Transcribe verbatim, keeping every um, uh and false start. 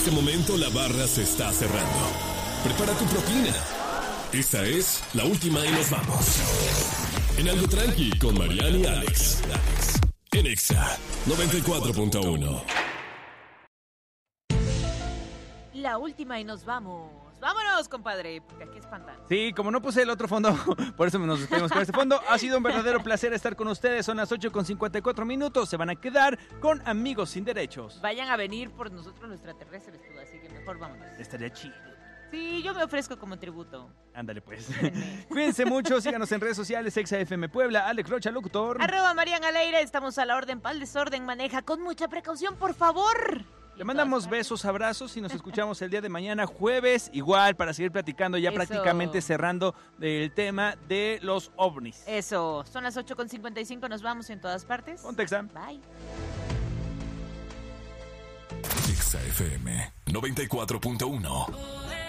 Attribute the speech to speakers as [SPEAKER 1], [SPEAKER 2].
[SPEAKER 1] este momento la barra se está cerrando. Prepara tu propina. Esta es la última y nos vamos. En Algo Tranqui con Mariana y Alex. En Exa noventa y cuatro punto uno.
[SPEAKER 2] La última y nos vamos. Vámonos, compadre, porque aquí espantan.
[SPEAKER 3] Sí, como no puse el otro fondo, por eso nos despedimos con este fondo. Ha sido un verdadero placer estar con ustedes. Son las ocho con cincuenta y cuatro minutos. Se van a quedar con Amigos Sin Derechos.
[SPEAKER 2] Vayan a venir por nosotros los extraterrestres, tú, así que mejor vámonos.
[SPEAKER 3] Estaría chido.
[SPEAKER 2] Sí, yo me ofrezco como tributo.
[SPEAKER 3] Ándale, pues. Cuídense mucho, síganos en redes sociales, Exa F M Puebla, Alex Rocha, locutor.
[SPEAKER 2] Arroba Marian Aleira, estamos a la orden, pa'l desorden, maneja con mucha precaución, por favor.
[SPEAKER 3] Le mandamos besos, abrazos y nos escuchamos el día de mañana, jueves, igual, para seguir platicando, ya
[SPEAKER 2] Eso.
[SPEAKER 3] prácticamente cerrando el tema de los ovnis.
[SPEAKER 2] Eso, son las ocho con cincuenta y cinco, nos vamos en todas partes.
[SPEAKER 3] Ponte Exa.
[SPEAKER 2] Bye.
[SPEAKER 1] Exa F M noventa y cuatro punto uno.